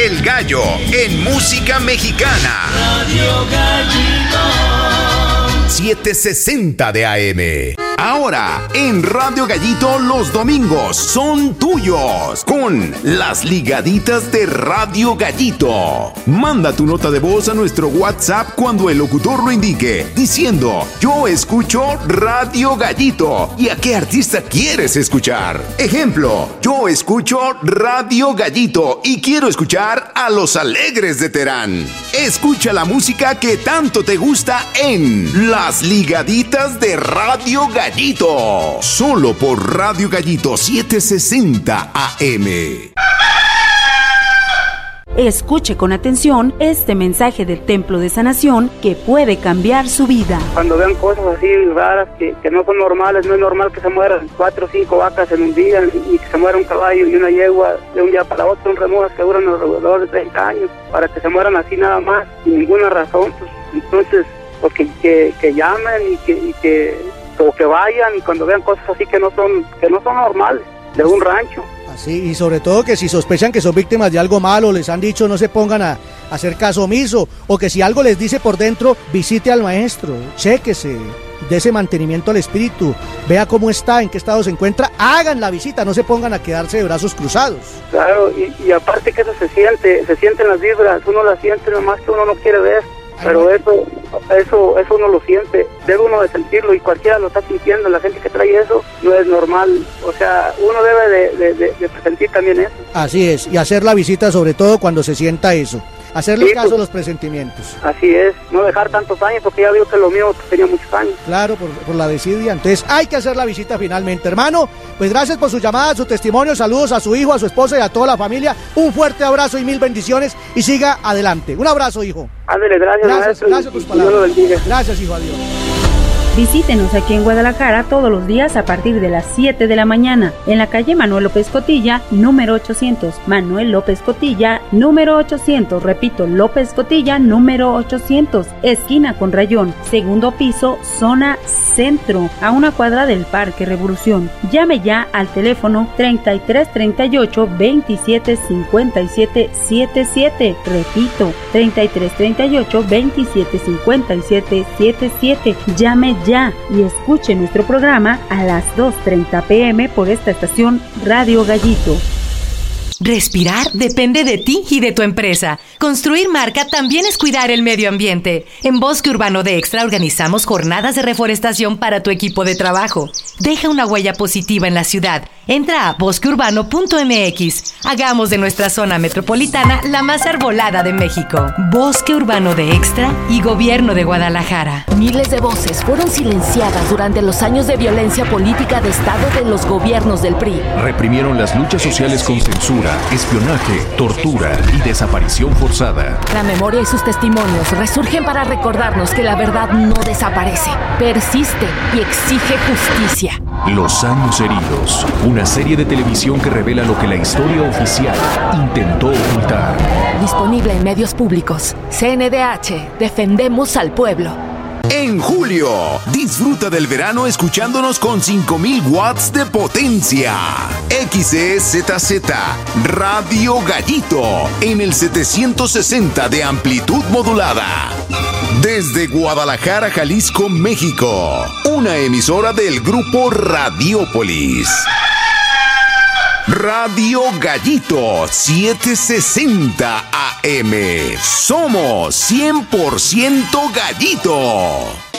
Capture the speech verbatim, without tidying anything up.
El Gallo en música mexicana. Radio Gallito. setecientos sesenta de A M. Ahora, en Radio Gallito, los domingos son tuyos con las ligaditas de Radio Gallito. Manda tu nota de voz a nuestro WhatsApp cuando el locutor lo indique, diciendo: yo escucho Radio Gallito. ¿Y a qué artista quieres escuchar? Ejemplo: yo escucho Radio Gallito y quiero escuchar a Los Alegres de Terán. Escucha la música que tanto te gusta en las ligaditas de Radio Gallito. Solo por Radio Gallito setecientos sesenta A M. Escuche con atención este mensaje del Templo de Sanación que puede cambiar su vida. Cuando vean cosas así raras que, que no son normales, no es normal que se mueran cuatro o cinco vacas en un día, ni que se muera un caballo y una yegua de un día para otro. Son remudas que duran alrededor de treinta años, para que se mueran así nada más, sin ninguna razón. Pues, entonces, pues que, que, que llamen y que, y que o que vayan, y cuando vean cosas así que no son que no son normales de un rancho. Así, y sobre todo que si sospechan que son víctimas de algo malo, les han dicho, no se pongan a, a hacer caso omiso, o que si algo les dice por dentro, visite al maestro, chéquese, dese mantenimiento al espíritu, vea cómo está, en qué estado se encuentra, hagan la visita, no se pongan a quedarse de brazos cruzados. Claro, y, y aparte que eso se siente, se sienten las vibras, uno las siente, nomás que uno no quiere ver. Pero eso, eso, eso uno lo siente, debe uno de sentirlo, y cualquiera lo está sintiendo. La gente que trae eso no es normal, o sea, uno debe de, de, de, de sentir también eso. Así es, y hacer la visita sobre todo cuando se sienta eso, hacerle Sí, caso pues, a los presentimientos. Así es, no dejar tantos años, porque ya veo que lo mío tenía muchos años. Claro, por, por la desidia, entonces hay que hacer la visita finalmente, hermano. Pues gracias por su llamada, su testimonio, saludos a su hijo, a su esposa y a toda la familia, un fuerte abrazo y mil bendiciones, y siga adelante. Un abrazo, hijo. Ándale, gracias, Gracias, maestro, gracias por tus y Dios lo palabras. bendiga. Gracias, hijo, adiós. Visítenos aquí en Guadalajara todos los días a partir de las siete de la mañana en la calle Manuel López Cotilla, número ochocientos. Manuel López Cotilla, número ochocientos. Repito, López Cotilla, número ochocientos. Esquina con Rayón, segundo piso, zona centro, a una cuadra del Parque Revolución. Llame ya al teléfono treinta y tres treinta y ocho veintisiete cincuenta y siete setenta y siete. Repito, treinta y tres treinta y ocho veintisiete cincuenta y siete setenta y siete. Llame ya y escuche nuestro programa a las dos treinta pm por esta estación Radio Gallito. Respirar depende de ti y de tu empresa. Construir marca también es cuidar el medio ambiente. En Bosque Urbano de Extra organizamos jornadas de reforestación para tu equipo de trabajo. Deja una huella positiva en la ciudad. Entra a bosque urbano punto m x. Hagamos de nuestra zona metropolitana la más arbolada de México. Bosque Urbano de Extra y Gobierno de Guadalajara. Miles de voces fueron silenciadas durante los años de violencia política de Estado de los gobiernos del P R I. Reprimieron las luchas sociales con censura, espionaje, tortura y desaparición forzada. La memoria y sus testimonios resurgen para recordarnos que la verdad no desaparece, persiste y exige justicia. Los años heridos, una serie de televisión que revela lo que la historia oficial intentó ocultar. Disponible en medios públicos. C N D H, defendemos al pueblo. En julio, disfruta del verano escuchándonos con cinco mil watts de potencia. X E Z Z, Radio Gallito, en el setecientos sesenta de amplitud modulada. Desde Guadalajara, Jalisco, México. Una emisora del grupo Radiópolis. Radio Gallito setecientos sesenta A M. Somos cien por ciento Gallito.